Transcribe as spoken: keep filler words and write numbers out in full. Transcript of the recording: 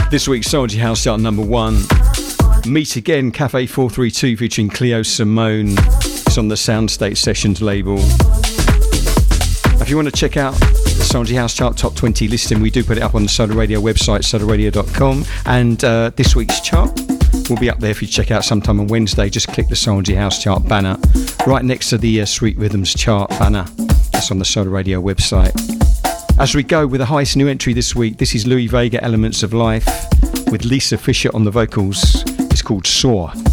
This week's Soldier House chart number one. Meet Again, Cafe four three two featuring Cleo Simone. It's on the Soundstate Sessions label. If you want to check out the Soldier House chart top twenty listing, we do put it up on the Solar Radio website, solar radio dot com. And uh, this week's chart will be up there if you check out sometime on Wednesday. Just click the Soldier House chart banner right next to the uh, Sweet Rhythms chart banner. That's on the Solar Radio website. As we go with the highest new entry this week, this is Louis Vega, Elements of Life, with Lisa Fisher on the vocals. It's called Soar.